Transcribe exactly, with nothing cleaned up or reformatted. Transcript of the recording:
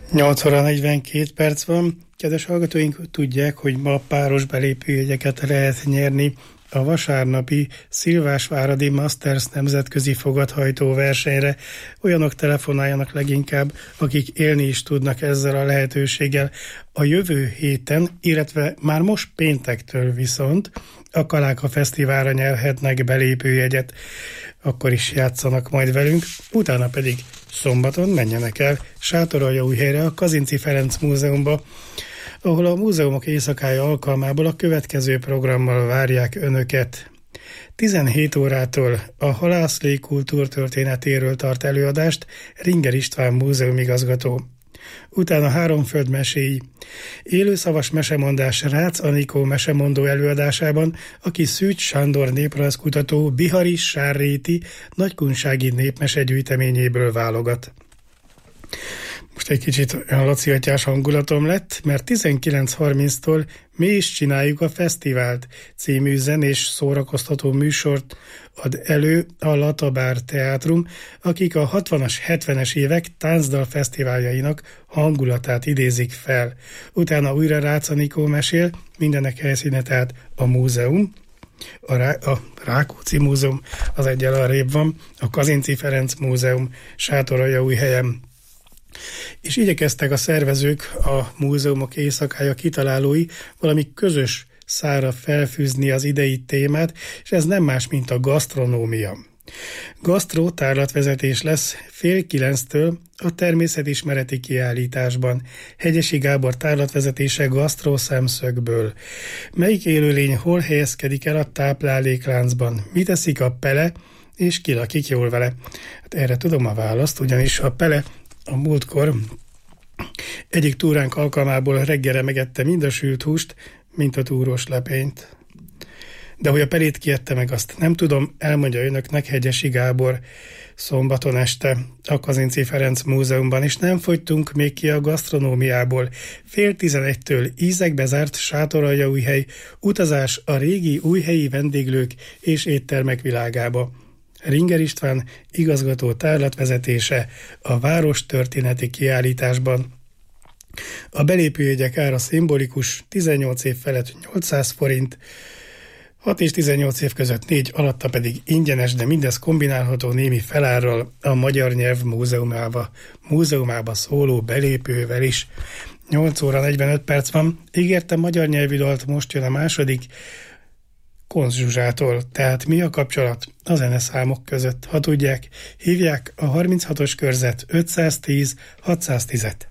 nyolc óra negyvenkét perc van. Kedves hallgatóink, tudják, hogy ma páros belépőjegyeket lehet nyerni a vasárnapi Szilvásváradi Masters nemzetközi fogathajtó versenyre. Olyanok telefonáljanak leginkább, akik élni is tudnak ezzel a lehetőséggel. A jövő héten, illetve már most péntektől viszont a Kaláka Fesztiválra nyerhetnek belépőjegyet. Akkor is játszanak majd velünk, utána pedig szombaton menjenek el Sátoraljaújhelyre, a Kazinczy Ferenc Múzeumba, ahol a múzeumok éjszakája alkalmából a következő programmal várják önöket. tizenhét órától a halászlé kultúrtörténetéről tart előadást Ringer István múzeumigazgató. Utána három földmeséi. Élőszavas mesemondás Rácz Anikó mesemondó előadásában, aki Szűcs Sándor néprajzkutató Bihari Sárréti nagykunsági népmesegyűjteményéből válogat. Most egy kicsit olyan laciatyás hangulatom lett, mert tizenkilenc harminctól Mi is csináljuk a fesztivált című zenés szórakoztató műsort ad elő a Latabár Teátrum, akik a hatvanas, hetvenes évek táncdal fesztiváljainak hangulatát idézik fel. Utána újra Rácz Anikó mesél, mindenek helyszíne tehát a múzeum, a, Rá- a Rákóczi Múzeum az egyel arrébb van, a Kazinczy Ferenc Múzeum Sátoraljaújhelyen. És igyekeztek a szervezők, a múzeumok éjszakája kitalálói valami közös szárra felfűzni az idei témát, és ez nem más, mint a gasztronómia. Gasztró tárlatvezetés lesz fél kilenctől a természetismereti kiállításban. Hegyesi Gábor tárlatvezetése gasztró szemszögből. Melyik élőlény hol helyezkedik el a táplálékláncban? Mit eszik a pele, és ki lakik jól vele? Hát erre tudom a választ, ugyanis a pele a múltkor egyik túránk alkalmából reggelre megette mind a sült húst, mint a túrós lepényt. De hogy a pelét kiette meg, azt nem tudom, elmondja önöknek Hegyesi Gábor szombaton este a Kazinczy Ferenc Múzeumban, és nem fogytunk még ki a gasztronómiából. Fél tizenegytől ízekbe zárt Sátoraljaújhely, utazás a régi újhelyi vendéglők és éttermek világába. Ringer István igazgató tárlatvezetése a város történeti kiállításban. A belépőjegyek ára szimbolikus, tizennyolc év felett nyolcszáz forint, hat és tizennyolc év között négy, alatta pedig ingyenes, de mindez kombinálható némi felárral a Magyar Nyelv Múzeumába, múzeumába szóló belépővel is. nyolc óra negyvenöt perc van, ígértem magyar nyelvű dalt, most jön a második, Konz Zsuzsától. Tehát mi a kapcsolat a zeneszámok között? Ha tudják, hívják a harminchatos körzet ötszáztíz hatszáztízet.